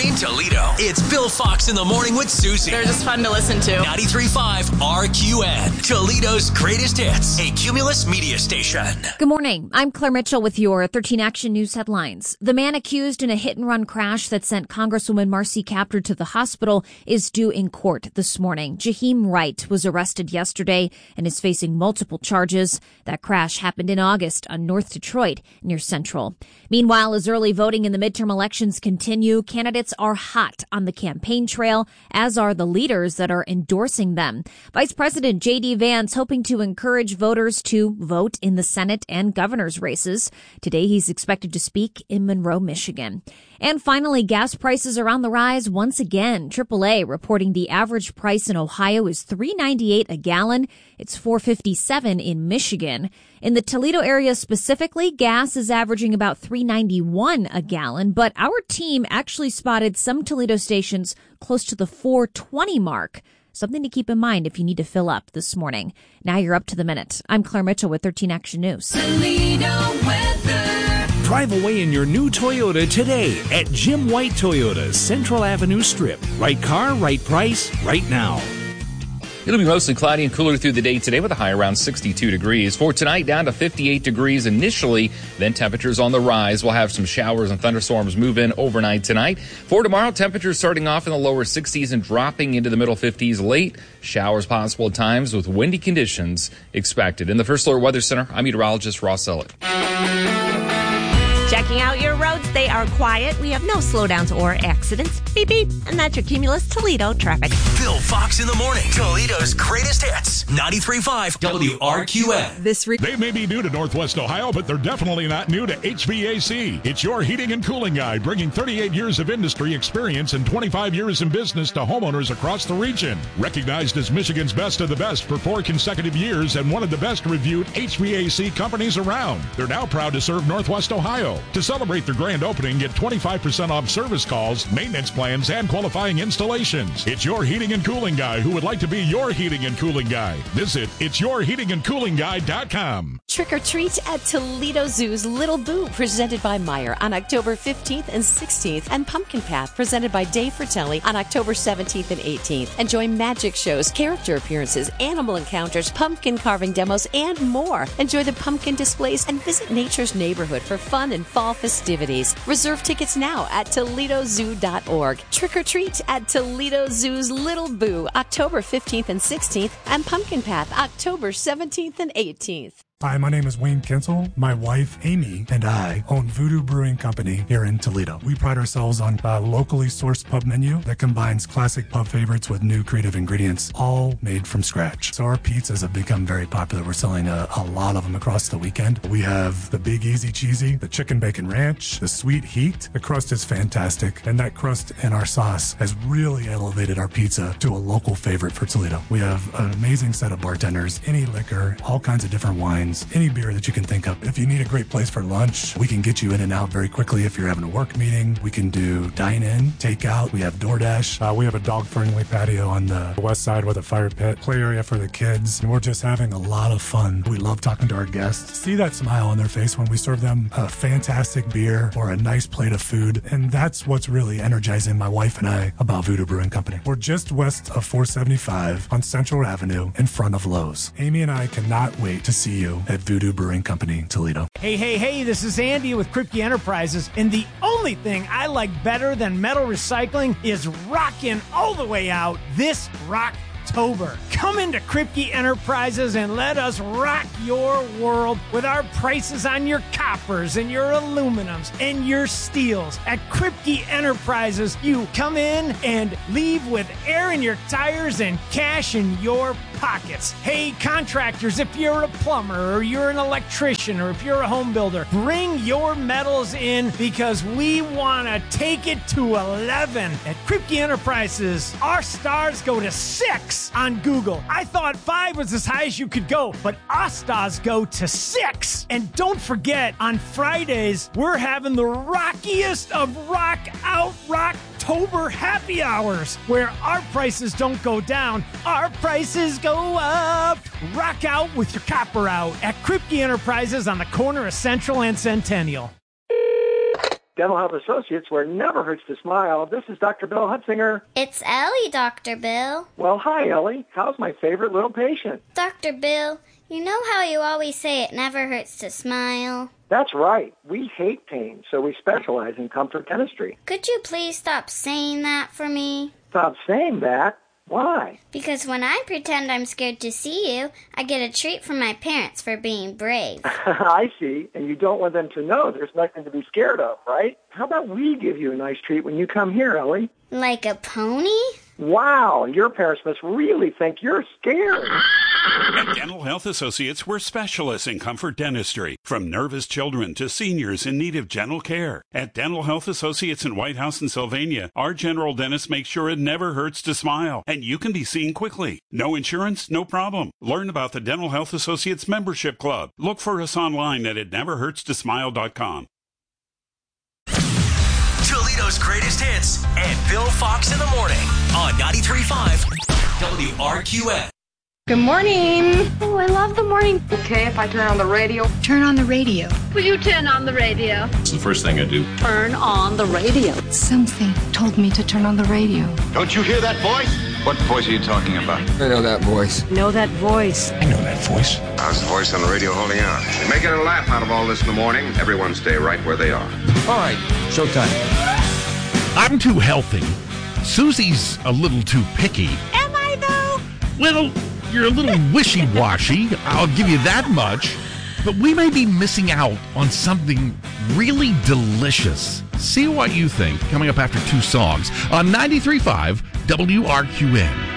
In Toledo, it's Bill Fox in the Morning with Susie. They're just fun to listen to. 93.5 RQN, Toledo's greatest hits, a Cumulus media station. Good morning. I'm Claire Mitchell with your 13 Action News headlines. The man accused in a hit-and-run crash that sent Congresswoman Marcy Kaptur to the hospital is due in court this morning. Jaheim Wright was arrested yesterday and is facing multiple charges. That crash happened in August on North Detroit near Central. Meanwhile, as early voting in the midterm elections continue, candidates are hot on the campaign trail, as are the leaders that are endorsing them. Vice President J.D. Vance hoping to encourage voters to vote in the Senate and governor's races. Today, he's expected to speak in Monroe, Michigan. And finally, gas prices are on the rise once again. AAA reporting the average price in Ohio is $3.98 a gallon. It's $4.57 in Michigan. In the Toledo area specifically, gas is averaging about $3.91 a gallon, but our team actually spotted some Toledo stations close to the $4.20 mark. Something to keep in mind if you need to fill up this morning. Now you're up to the minute. I'm Claire Mitchell with 13 Action News. Toledo weather. Drive away in your new Toyota today at Jim White Toyota, Central Avenue Strip. Right car, right price, right now. It'll be mostly cloudy and cooler through the day today with a high around 62 degrees. For tonight, down to 58 degrees initially, then temperatures on the rise. We'll have some showers and thunderstorms move in overnight tonight. For tomorrow, temperatures starting off in the lower 60s and dropping into the middle 50s late. Showers possible at times with windy conditions expected. In the First Alert Weather Center, I'm meteorologist Ross Ellett. Checking out your roads, they are quiet. We have no slowdowns or accidents. Beep, beep. And that's your Cumulus Toledo traffic. Bill Fox in the Morning, Toledo's greatest hits, 93.5 WRQN. They may be new to Northwest Ohio, but they're definitely not new to HVAC. It's your heating and cooling guy, bringing 38 years of industry experience and 25 years in business to homeowners across the region. Recognized as Michigan's best of the best for 4 consecutive years and one of the best reviewed HVAC companies around. They're now proud to serve Northwest Ohio. To celebrate their grand opening, get 25% off service calls, maintenance plans, and qualifying installations. It's your heating and cooling guy who would like to be your heating and cooling guy. Visit itsyourheatingandcoolingguy.com. Trick or treat at Toledo Zoo's Little Boo, presented by Meijer on October 15th and 16th, and Pumpkin Path, presented by Dave Fratelli on October 17th and 18th. Enjoy magic shows, character appearances, animal encounters, pumpkin carving demos, and more. Enjoy the pumpkin displays and visit Nature's Neighborhood for fun and fall festivities. Reserve tickets now at ToledoZoo.org. Trick or treat at Toledo Zoo's Little Boo, October 15th and 16th, and Pumpkin Path, October 17th and 18th. Hi, my name is Wayne Kinsel. My wife, Amy, and I own Voodoo Brewing Company here in Toledo. We pride ourselves on a locally sourced pub menu that combines classic pub favorites with new creative ingredients, all made from scratch. So our pizzas have become very popular. We're selling a lot of them across the weekend. We have the Big Easy Cheesy, the Chicken Bacon Ranch, the Sweet Heat. The crust is fantastic, and that crust and our sauce has really elevated our pizza to a local favorite for Toledo. We have an amazing set of bartenders, any liquor, all kinds of different wines, any beer that you can think of. If you need a great place for lunch, we can get you in and out very quickly. If you're having a work meeting, we can do dine-in, takeout. We have DoorDash. We have a dog-friendly patio on the west side with a fire pit, play area for the kids. We're just having a lot of fun. We love talking to our guests. See that smile on their face when we serve them a fantastic beer or a nice plate of food. And that's what's really energizing my wife and I about Voodoo Brewing Company. We're just west of 475 on Central Avenue in front of Lowe's. Amy and I cannot wait to see you at Voodoo Brewing Company, Toledo. Hey, this is Andy with Kripke Enterprises, and the only thing I like better than metal recycling is rocking all the way out this Rocktober. Come into Kripke Enterprises and let us rock your world with our prices on your coppers and your aluminums and your steels. At Kripke Enterprises, you come in and leave with air in your tires and cash in your pockets. Hey, contractors, if you're a plumber or you're an electrician or if you're a home builder, bring your metals in because we want to take it to 11. At Kripke Enterprises, our stars go to 6 on Google. I thought 5 was as high as you could go, but our stars go to 6. And don't forget, on Fridays, we're having the rockiest of rock out Rocktober happy hours, where our prices don't go down, our prices go up. Rock out with your copper out at Kripke Enterprises on the corner of Central and Centennial. Dental Health Associates, where it never hurts to smile. This is Dr. Bill Hutzinger. It's Ellie, Dr. Bill. Well, hi, Ellie. How's my favorite little patient? Dr. Bill, you know how you always say it never hurts to smile? That's right. We hate pain, so we specialize in comfort dentistry. Could you please stop saying that for me? Stop saying that? Why? Because when I pretend I'm scared to see you, I get a treat from my parents for being brave. I see. And you don't want them to know there's nothing to be scared of, right? How about we give you a nice treat when you come here, Ellie? Like a pony? Wow, your parents must really think you're scared. At Dental Health Associates, we're specialists in comfort dentistry, from nervous children to seniors in need of dental care. At Dental Health Associates in White House and Sylvania, our general dentist makes sure it never hurts to smile, and you can be seen quickly. No insurance, no problem. Learn about the Dental Health Associates membership club. Look for us online at itneverhurtstosmile.com. Toledo's greatest hits and Bill Fox in the morning on 93.5 WRQN. Good morning. Oh, I love the morning. Okay, if I turn on the radio. Turn on the radio. Will you turn on the radio? It's the first thing I do. Turn on the radio. Something told me to turn on the radio. Don't you hear that voice? What voice are you talking about? I know that voice. Know that voice. I know that voice. How's the voice on the radio holding out? You're making a laugh out of all this in the morning. Everyone stay right where they are. All right, showtime. I'm too healthy. Susie's a little too picky. Am I, though? Well, you're a little wishy-washy, I'll give you that much. But we may be missing out on something really delicious. See what you think coming up after 2 songs on 93.5 WRQN.